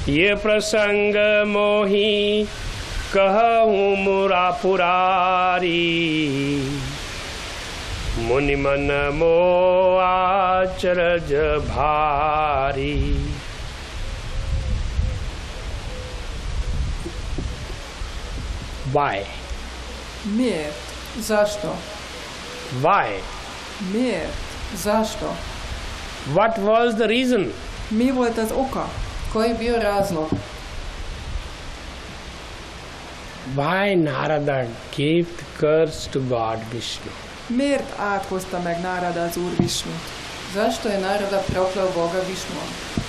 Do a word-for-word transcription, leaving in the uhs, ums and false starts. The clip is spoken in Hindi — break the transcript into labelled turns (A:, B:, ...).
A: ये प्रसंग मोही कहूँ मुरा पुरारी, मुनि मन मोह आचरज भारी। Why?
B: Miért? Zašto?
A: Why?
B: Miért? Zašto?
A: What was the reason?
B: Mi volt az oka? Koji je bio razlog?
A: Why Narada gave the curse to God Vishnu?
B: Miért áthozta meg Narada az Úr Visnut? Zašto je Narada prokleo Boga Višnua?